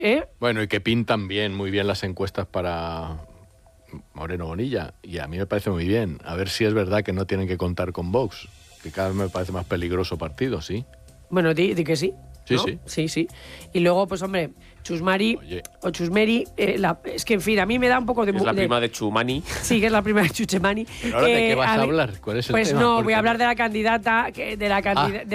Bueno, y que pintan bien, muy bien las encuestas para Moreno Bonilla. Y a mí me parece muy bien. A ver si es verdad que no tienen que contar con Vox, que cada vez me parece más peligroso partido, ¿sí? Bueno, di que sí. Sí, ¿no? Sí. Y luego, pues hombre, Chusmari o Chusmeri, es que en fin, a mí me da un poco de... Es la prima de Chumani. Sí, que es la prima de Chuchemani. Pero ahora, ¿de qué vas a hablar? ¿Cuál es el pues tema? no, Porque voy a hablar de la candidata,